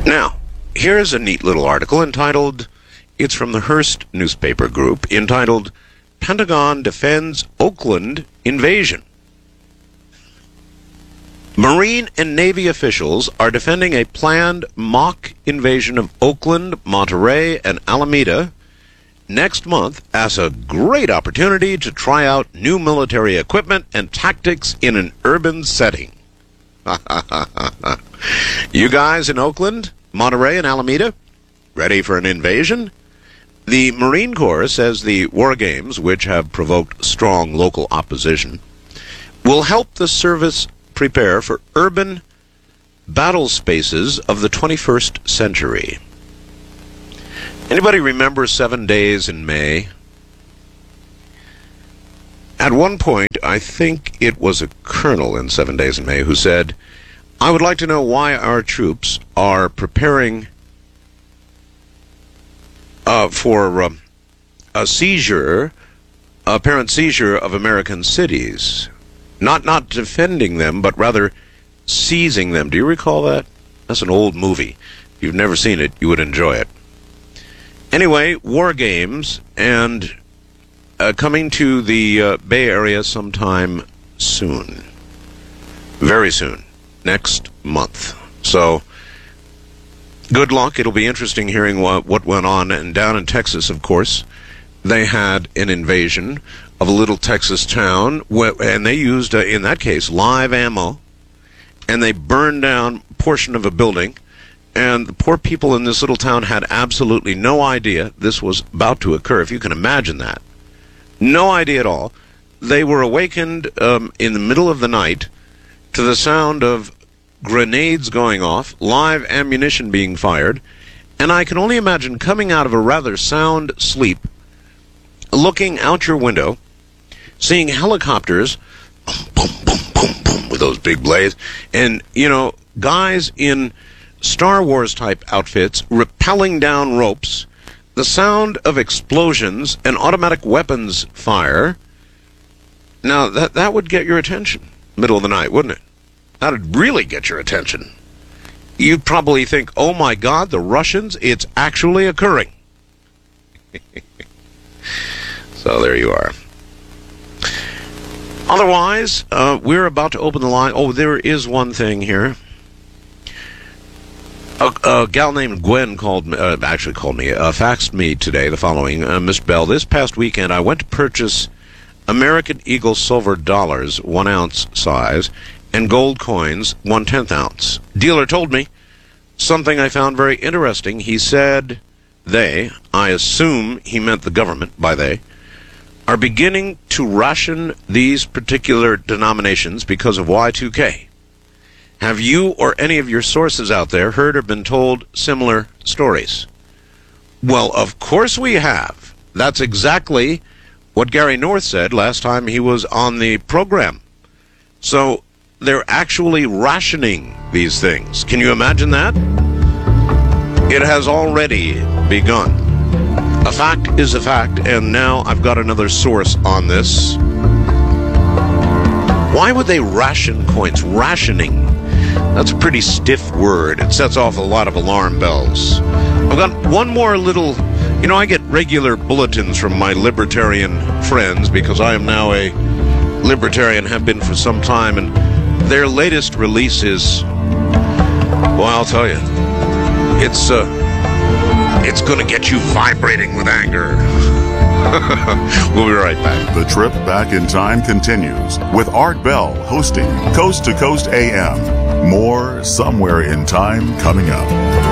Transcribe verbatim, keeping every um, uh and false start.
Now, here's a neat little article entitled, it's from the Hearst newspaper group, entitled, Pentagon Defends Oakland Invasion. Marine and Navy officials are defending a planned mock invasion of Oakland, Monterey, and Alameda next month as a great opportunity to try out new military equipment and tactics in an urban setting. You guys in Oakland, Monterey, and Alameda, ready for an invasion? The Marine Corps says the war games, which have provoked strong local opposition, will help the service prepare for urban battle spaces of the twenty-first century. Anybody remember Seven Days in May? At one point, I think it was a colonel in Seven Days in May who said, I would like to know why our troops are preparing uh, for uh, a seizure, apparent seizure of American cities. Not not defending them, but rather seizing them. Do you recall that? That's an old movie. If you've never seen it, you would enjoy it. Anyway, war games, and uh, coming to the uh, Bay Area sometime soon. Very soon. Next month. So, good luck. It'll be interesting hearing what, what went on. And down in Texas, of course, they had an invasion of a little Texas town, and they used, uh, in that case, live ammo, and they burned down a portion of a building, and the poor people in this little town had absolutely no idea this was about to occur, if you can imagine that. No idea at all. They were awakened um, in the middle of the night to the sound of grenades going off, live ammunition being fired, and I can only imagine coming out of a rather sound sleep, looking out your window, seeing helicopters, boom, boom, boom, boom, boom, with those big blades, and, you know, guys in Star Wars type outfits rappelling down ropes, the sound of explosions and automatic weapons fire. Now, that, that would get your attention, middle of the night, wouldn't it? That would really get your attention. You'd probably think, oh my God, the Russians, it's actually occurring. So there you are. Otherwise, uh, we're about to open the line. Oh, there is one thing here. A, a gal named Gwen called me, uh, actually called me, uh, faxed me today the following. Uh, Miss Bell, this past weekend I went to purchase American Eagle silver dollars, one ounce size, and gold coins, one-tenth ounce. Dealer told me something I found very interesting. He said they, I assume he meant the government by they, are beginning to ration these particular denominations because of Y two K. Have you or any of your sources out there heard or been told similar stories? Well, of course we have. That's exactly what Gary North said last time he was on the program. So they're actually rationing these things. Can you imagine that? It has already begun. A fact is a fact, and now I've got another source on this. Why would they ration coins? Rationing. That's a pretty stiff word. It sets off a lot of alarm bells. I've got one more little... You know, I get regular bulletins from my libertarian friends because I am now a libertarian, have been for some time, and their latest release is... Well, I'll tell you. It's, uh... It's going to get you vibrating with anger. We'll be right back. The trip back in time continues with Art Bell hosting Coast to Coast A M. More Somewhere in Time coming up.